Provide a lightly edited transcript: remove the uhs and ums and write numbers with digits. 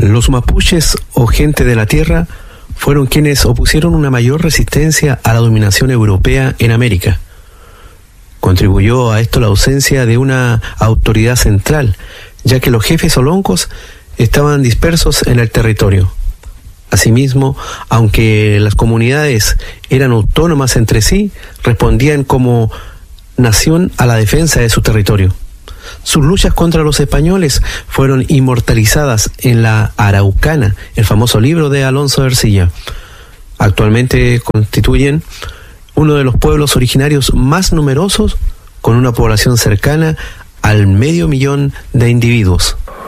Los mapuches o gente de la tierra fueron quienes opusieron una mayor resistencia a la dominación europea en América. Contribuyó a esto la ausencia de una autoridad central, ya que los jefes oloncos estaban dispersos en el territorio. Asimismo, aunque las comunidades eran autónomas entre sí, respondían como nación a la defensa de su territorio. Sus luchas contra los españoles fueron inmortalizadas en la Araucana, el famoso libro de Alonso de Ercilla. Actualmente constituyen uno de los pueblos originarios más numerosos, con una población cercana al 500.000 de individuos.